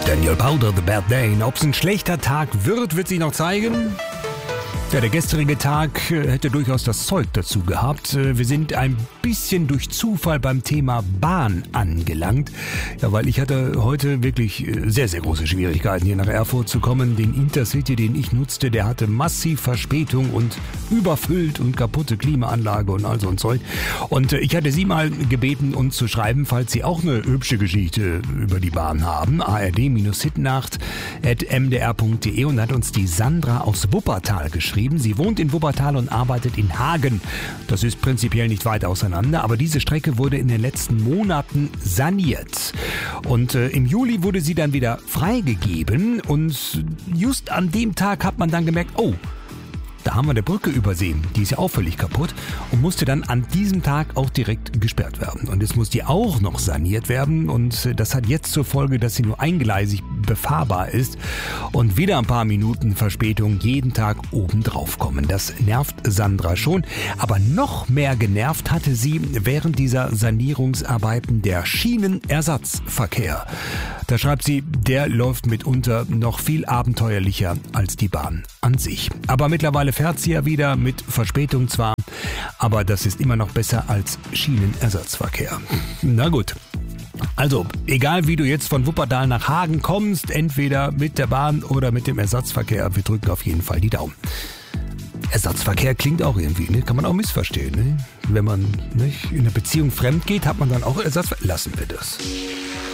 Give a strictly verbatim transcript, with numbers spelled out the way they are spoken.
Daniel Powder, The Bad Day. Ob es ein schlechter Tag wird, wird sich noch zeigen. Ja, der gestrige Tag hätte durchaus das Zeug dazu gehabt. Wir sind ein bisschen durch Zufall beim Thema Bahn angelangt. Ja, weil ich hatte heute wirklich sehr, sehr große Schwierigkeiten, hier nach Erfurt zu kommen. Den Intercity, den ich nutzte, der hatte massiv Verspätung und überfüllt und kaputte Klimaanlage und all so ein Zeug. Und ich hatte Sie mal gebeten, uns zu schreiben, falls Sie auch eine hübsche Geschichte über die Bahn haben. A R D-hitnacht at m d r punkt d e und hat uns die Sandra aus Wuppertal geschrieben. Sie wohnt in Wuppertal und arbeitet in Hagen. Das ist prinzipiell nicht weit auseinander, aber diese Strecke wurde in den letzten Monaten saniert. Und äh, im Juli wurde sie dann wieder freigegeben und just an dem Tag hat man dann gemerkt, oh, da haben wir eine Brücke übersehen, die ist ja auch völlig kaputt und musste dann an diesem Tag auch direkt gesperrt werden. Und jetzt muss die auch noch saniert werden und das hat jetzt zur Folge, dass sie nur eingleisig befahrbar ist und wieder ein paar Minuten Verspätung jeden Tag oben drauf kommen. Das nervt Sandra schon, aber noch mehr genervt hatte sie während dieser Sanierungsarbeiten der Schienenersatzverkehr. Da schreibt sie, der läuft mitunter noch viel abenteuerlicher als die Bahn an sich. Aber mittlerweile fährt sie ja wieder mit Verspätung zwar, aber das ist immer noch besser als Schienenersatzverkehr. Na gut. Also, egal wie du jetzt von Wuppertal nach Hagen kommst, entweder mit der Bahn oder mit dem Ersatzverkehr, wir drücken auf jeden Fall die Daumen. Ersatzverkehr klingt auch irgendwie, ne? Kann man auch missverstehen. Ne? Wenn man nicht in einer Beziehung fremd geht, hat man dann auch Ersatzverkehr. Lassen wir das.